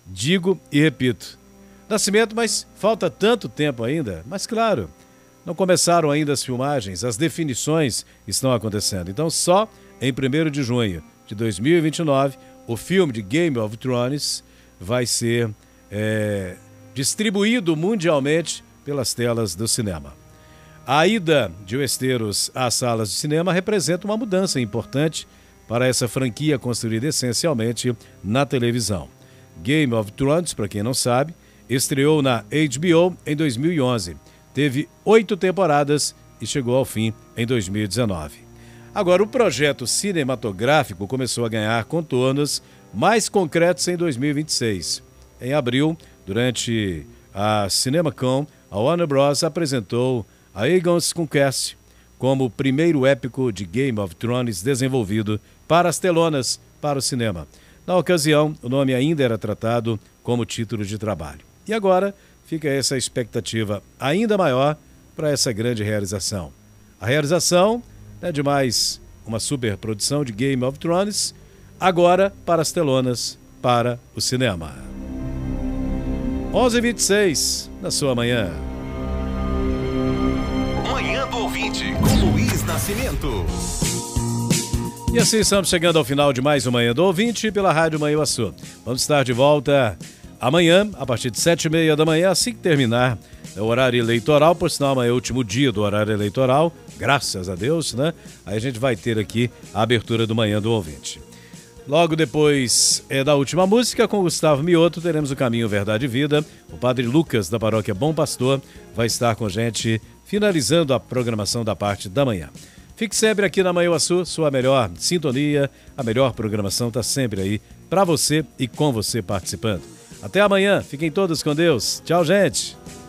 Digo e repito. Nascimento, mas falta tanto tempo ainda. Mas claro, não começaram ainda as filmagens, as definições estão acontecendo. Então só em 1º de junho de 2029, o filme de Game of Thrones vai ser distribuído mundialmente pelas telas do cinema. A ida de Westeros às salas de cinema representa uma mudança importante para essa franquia construída essencialmente na televisão. Game of Thrones, para quem não sabe, estreou na HBO em 2011. Teve 8 temporadas e chegou ao fim em 2019. Agora, o projeto cinematográfico começou a ganhar contornos mais concretos em 2026. Em abril, durante a CinemaCon, a Warner Bros. Apresentou a Aegon's Conquest como o primeiro épico de Game of Thrones desenvolvido para as telonas para o cinema. Na ocasião, o nome ainda era tratado como título de trabalho. E agora fica essa expectativa ainda maior para essa grande realização. A realização é de mais uma superprodução de Game of Thrones, agora para as telonas, para o cinema. 11h26, na sua manhã. Manhã do Ouvinte, com Luiz Nascimento. E assim estamos chegando ao final de mais uma Manhã do Ouvinte pela Rádio Manhã Açu. Vamos estar de volta amanhã, a partir de 7h30 da manhã, assim que terminar o horário eleitoral, por sinal amanhã é o último dia do horário eleitoral, graças a Deus, né? Aí a gente vai ter aqui a abertura do Manhã do Ouvinte. Logo depois da última música, com Gustavo Mioto, teremos o Caminho Verdade e Vida. O Padre Lucas, da Paróquia Bom Pastor, vai estar com a gente, finalizando a programação da parte da manhã. Fique sempre aqui na Manhã Açu, sua melhor sintonia, a melhor programação está sempre aí para você e com você participando. Até amanhã, fiquem todos com Deus. Tchau, gente!